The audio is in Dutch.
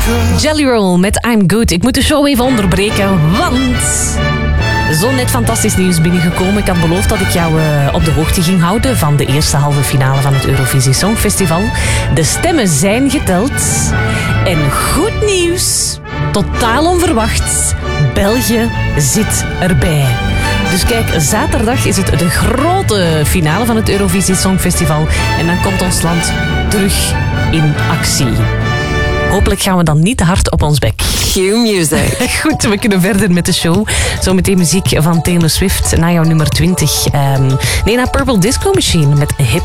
Jelly Roll met I'm Good. Ik moet de show even onderbreken, want zo net fantastisch nieuws binnengekomen. Ik had beloofd dat ik jou op de hoogte ging houden van de eerste halve finale van het Eurovisie Songfestival. De stemmen zijn geteld. En goed nieuws, totaal onverwachts, België zit erbij. Dus kijk, zaterdag is het de grote finale van het Eurovisie Songfestival. En dan komt ons land terug in actie. Hopelijk gaan we dan niet te hard op ons bek. Q-music. Goed, we kunnen verder met de show. Zometeen muziek van Taylor Swift. Na jouw nummer 20. Na Purple Disco Machine met Hip